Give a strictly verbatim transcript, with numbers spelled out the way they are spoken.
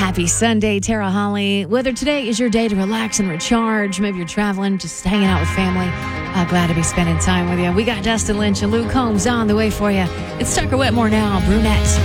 Happy Sunday, Tara Holly. Whether today is your day to relax and recharge, maybe you're traveling, just hanging out with family, uh, glad to be spending time with you. We got Dustin Lynch and Luke Combs on the way for you. It's Tucker Wetmore now, Brunette.